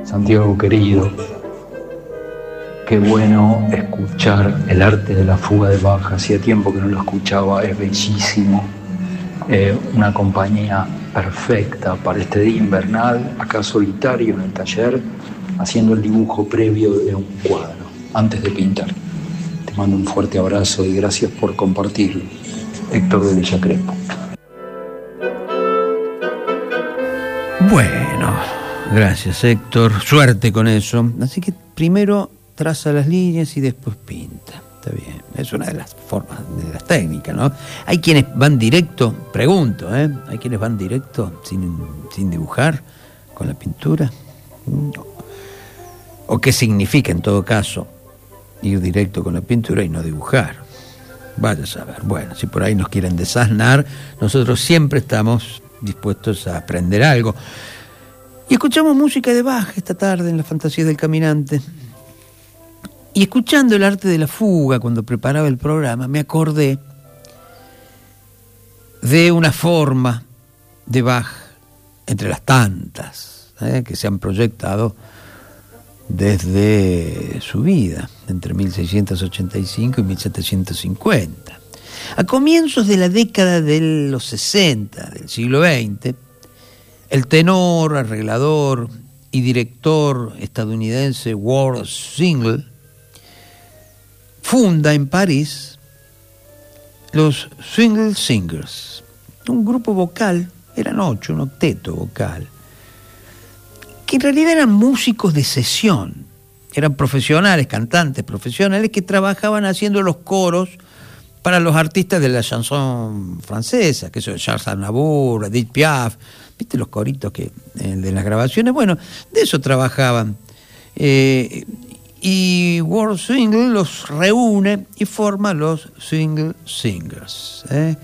Santiago querido, qué bueno escuchar el arte de la fuga de Bach. Hacía tiempo que no lo escuchaba, es bellísimo. Una compañía perfecta para este día invernal, acá solitario en el taller, haciendo el dibujo previo de un cuadro, antes de pintar. Te mando un fuerte abrazo y gracias por compartirlo. Héctor de Villa Crespo. Bueno, gracias Héctor, suerte con eso. Así que primero traza las líneas y después pinta. Está bien, es una de las formas, de las técnicas, ¿no? Hay quienes van directo, pregunto, hay quienes van directo sin dibujar con la pintura. ¿O qué significa en todo caso ir directo con la pintura y no dibujar? Vaya a saber. Bueno, si por ahí nos quieren desasnar, nosotros siempre estamos dispuestos a aprender algo. Y escuchamos música de Bach esta tarde en La Fantasía del Caminante. Y escuchando el arte de la fuga cuando preparaba el programa, me acordé de una forma de Bach entre las tantas que se han proyectado desde su vida, entre 1685 y 1750. A comienzos de la década de los 60 del siglo XX, el tenor, arreglador y director estadounidense Ward Single funda en París los Swingle Singers, un grupo vocal, eran 8, un octeto vocal, que en realidad eran músicos de sesión, eran profesionales, cantantes profesionales que trabajaban haciendo los coros para los artistas de la chanson francesa, que son Charles Aznavour, Edith Piaf, ¿viste los coritos que de las grabaciones? Bueno, de eso trabajaban. Y World Swingle los reúne y forma los Swingle Singers.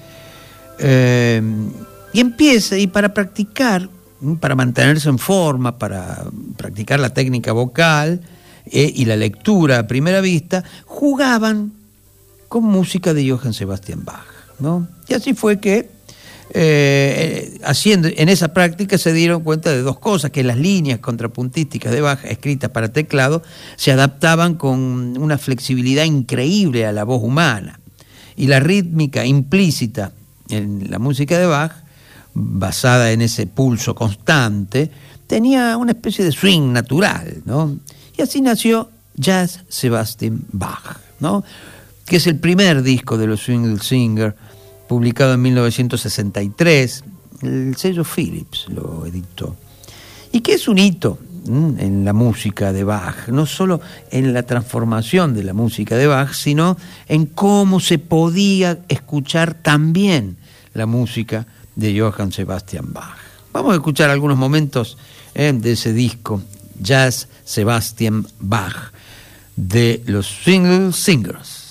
Y empieza, y para practicar, para mantenerse en forma, para practicar la técnica vocal y la lectura a primera vista, jugaban con música de Johann Sebastian Bach, ¿no? Y así fue que haciendo en esa práctica se dieron cuenta de dos cosas: que las líneas contrapuntísticas de Bach escritas para teclado se adaptaban con una flexibilidad increíble a la voz humana, y la rítmica implícita en la música de Bach, basada en ese pulso constante, tenía una especie de swing natural, ¿no? Y así nació Jazz Sebastian Bach, ¿no? Que es el primer disco de los Swingle Singers, publicado en 1963, el sello Philips lo editó, y que es un hito en la música de Bach, no solo en la transformación de la música de Bach, sino en cómo se podía escuchar también la música de Johann Sebastian Bach. Vamos a escuchar algunos momentos de ese disco, Jazz Sebastian Bach, de los Swingle Singers.